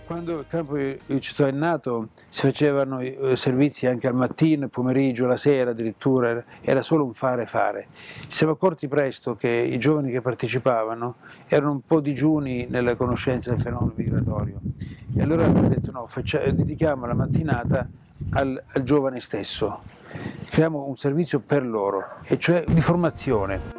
Quando il campo Icciotto è nato si facevano servizi anche al mattino, al pomeriggio, la sera addirittura, era solo un fare. Ci siamo accorti presto che i giovani che partecipavano erano un po' digiuni nella conoscenza del fenomeno migratorio e allora abbiamo detto no, dedichiamo la mattinata al giovane stesso, creiamo un servizio per loro, e cioè di formazione.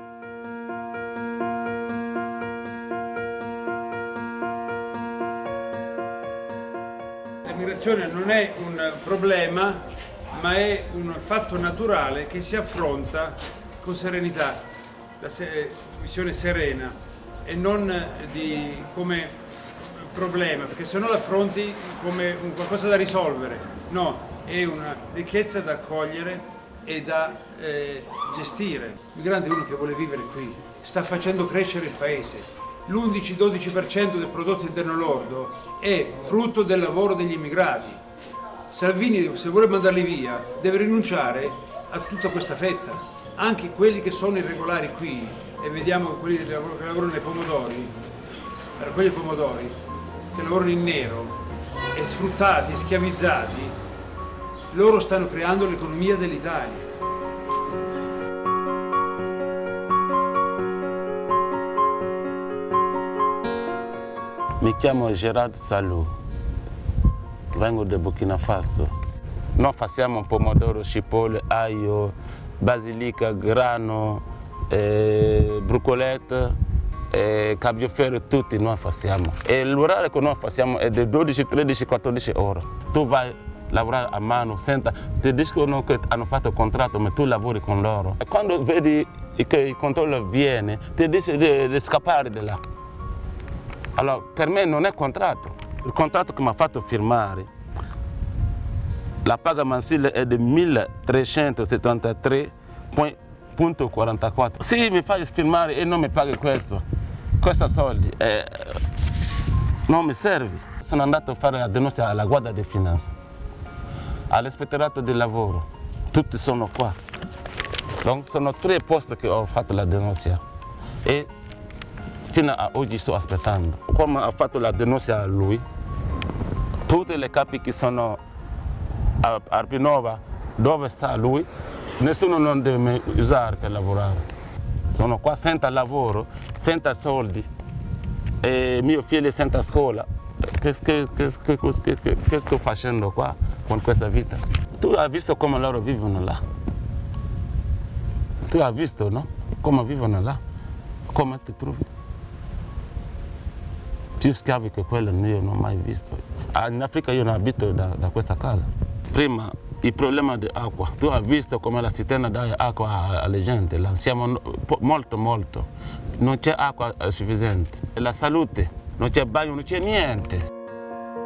L'immigrazione non è un problema, ma è un fatto naturale che si affronta con serenità, la visione serena e non come problema, perché se no l'affronti come un qualcosa da risolvere. No, è una ricchezza da accogliere e da gestire. Il migrante è uno che vuole vivere qui, sta facendo crescere il paese. L'11-12% del prodotto interno lordo è frutto del lavoro degli immigrati. Salvini, se vuole mandarli via, deve rinunciare a tutta questa fetta. Anche quelli che sono irregolari qui, e vediamo quelli che lavorano nei pomodori, quelli pomodori, che lavorano in nero, e sfruttati, schiavizzati, loro stanno creando l'economia dell'Italia. Mi chiamo Gerard Salou, vengo da Burkina Faso. Noi facciamo pomodoro, cipolle, aglio, basilica, grano, brucolette, caviofere, tutti noi facciamo. E l'orario che noi facciamo è di 12, 13, 14 ore. Tu vai a lavorare a mano, senta, ti dicono che hanno fatto il contratto, ma tu lavori con loro. E quando vedi che il controllo viene, ti dice di scappare di là. Allora, per me non è contratto. Il contratto che mi ha fatto firmare, la paga mensile è di 1.373,44. Se mi fai firmare e non mi paghi questi soldi, non mi serve. Sono andato a fare la denuncia alla Guardia di Finanza, all'Ispettorato di Lavoro. Tutti sono qua. Donc, sono 3 posti che ho fatto la denuncia. E fino a oggi sto aspettando. Come ha fatto la denuncia a lui, tutte le capi che sono a Arpinova, dove sta lui, nessuno non deve usare per lavorare. Sono qua senza lavoro, senza soldi, e mio figlio senza scuola. Che sto facendo qua con questa vita? Tu hai visto come loro vivono là? Tu hai visto, no? Come vivono là? Come ti trovi? Più schiavi che quello io non ho mai visto. In Africa io non abito da questa casa. Prima il problema dell'acqua, tu hai visto come la cisterna dà acqua alle gente, là siamo molto, non c'è acqua sufficiente. La salute, non c'è bagno, non c'è niente.